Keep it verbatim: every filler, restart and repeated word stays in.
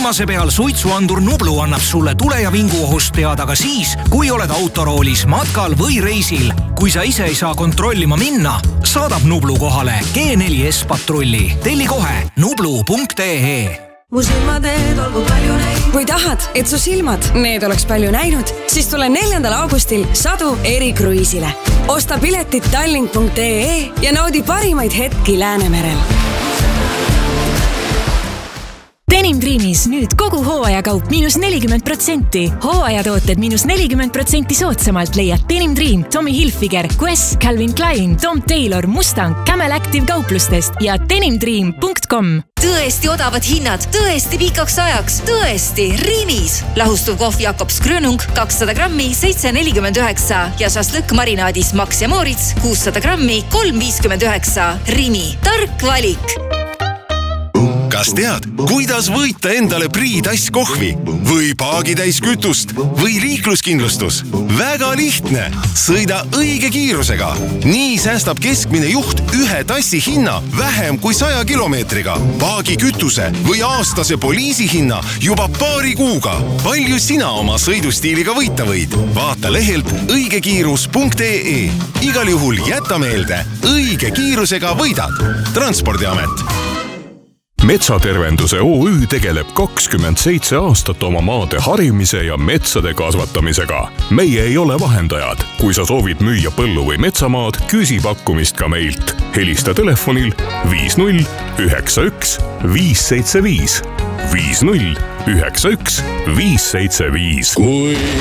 viimase peal suitsuandur Nublu annab sulle tule- ja vinguohust teada ka siis, kui oled autoroolis, matkal või reisil. Kui sa ise ei saa kontrollima minna, saadab Nublu kohale G neli S patrulli. Telli kohe nublu punkt ee. Mu silmateed olgu palju näinud. Kui tahad, et su silmad need oleks palju näinud, siis tule neljandal augustil Sadu erikruiisile. Osta piletid tallink punkt ee ja naudi parimaid hetki Läänemerel. Denim Dreamis nüüd kogu hooajakaup miinus nelikümmend protsenti. Hooajatooted miinus nelikümmend protsenti soodsamalt leiad Denim Dream, Tommy Hilfiger, Guess, Calvin Klein, Tom Taylor, Mustang, Camel Active kauplustest ja denim dream punkt com. Tõesti odavad hinnad, tõesti pikaks ajaks, tõesti Rimis. Lahustuv kohv Jakobs Grönung kakssada grammi seitse nelikümmend üheksa ja šašlõkk marinaadis Max ja Moritz kuussada grammi kolm viiskümmend üheksa. Rimi, tark valik. Kas tead, kuidas võita endale Priidass kohvi või paagitäis kütust või liikluskindlustus? Väga lihtne. Sõida õige kiirusega. Nii säästab keskmine juht ühe tassi hinna vähem kui saja kilomeetriga. Paagi kütuse või aastase poliisi hinna juba paari kuuga. Palju sina oma sõidustiiliga võita võid? Vaata lehelt õigekiirus punkt ee. Igal juhul jäta meelde, õige kiirusega võidad. Transpordiamet. Metsatervenduse O Ü tegeleb kakskümmend seitse aastat oma maade harimise ja metsade kasvatamisega. Meie ei ole vahendajad. Kui sa soovid müüa põllu või metsamaad, küsi pakkumist ka meilt. Helista telefonil viis null üheksa üks viis seitse viis. viis null üheksa üks viis seitse viis.